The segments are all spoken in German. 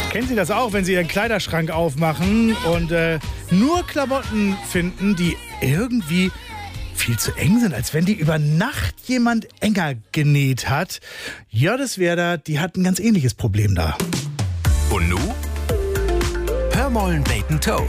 Kennen Sie das auch, wenn Sie Ihren Kleiderschrank aufmachen und nur Klamotten finden, die irgendwie viel zu eng sind, als wenn die über Nacht jemand enger genäht hat? Jördeswerda, die hat ein ganz ähnliches Problem da. Und nu? Hör mollen Bacon Toe.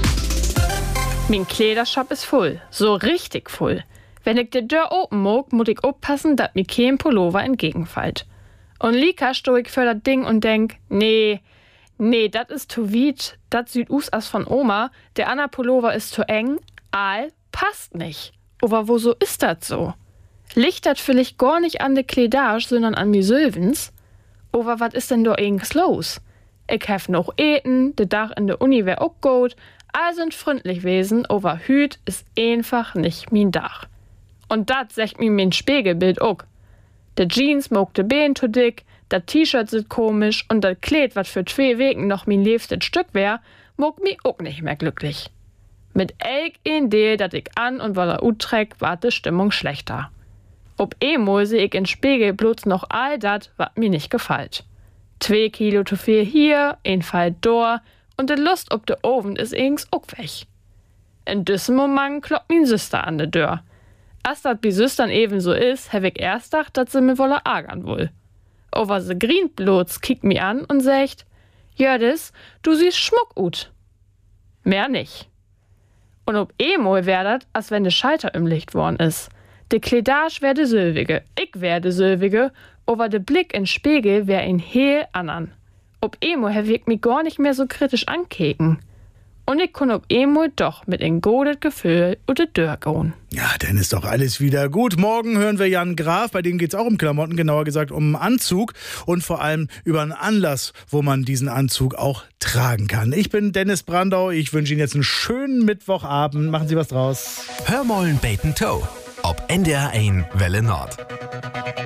Mein Kleidershop ist voll, so richtig voll. Wenn ich die Tür open mag, muss ich aufpassen, dass mir kein Pullover entgegenfällt. Und Lika stoh ich für das Ding und denk, nee, das ist zu weit, das sieht aus als von Oma, der Anna Pullover ist zu eng, passt nicht. Aber wo so ist das so? Liegt das vielleicht gar nicht an der Kleidage, sondern an mir Sylvens? Aber was ist denn da irgendwas los? Ich hef noch eten, de Dach in der Uni wär auch gut, all sind freundlich wesen, aber Hüt ist einfach nicht mein Dach. Und dat sagt mir mein Spiegelbild auch. De Jeans mag de Bein zu dick, dat T-Shirt sieht komisch und dat Kleid, wat für 2 Wegen noch mein liebstes Stück wär, mag mi auch nicht mehr glücklich. Mit elk Idee, dat ich an und woller utreck, war de Stimmung schlechter. Ob emol seh ich in Spiegel bloß noch all dat, wat mir nicht gefällt. 2 Kilo zu viel hier, ein Fall dor und de Lust ob de Ofen is ings auch weg. In diesem Moment kloppt min Süster an de Tür. Als dat bi Süstern eben so is, hab ich erst gedacht, dat se mir wolle ärgern wohl. Aber se grient bloß, kickt mi an und sagt, Jördis, du siehst schmuck ut. Mehr nicht. Und ob emol wär dat, als wenn de Schalter umlicht worden is. De Kleidage wär de Sylvige, ich wär de Sylvige, aber de Blick in Spiegel wär ein heel andern. Ob emol hab ich mi gar nicht mehr so kritisch ankeken. Und ich kann ob emol doch mit ein godet Gefühl und de Tür gehen. Ja, dann ist doch alles wieder gut. Morgen hören wir Jan Graf, bei dem geht's auch um Klamotten, genauer gesagt um einen Anzug und vor allem über einen Anlass, wo man diesen Anzug auch tragen kann. Ich bin Dennis Brandau, ich wünsche Ihnen jetzt einen schönen Mittwochabend. Machen Sie was draus. Hör mollen Bacon Toe. Ob NDR 1 Welle Nord.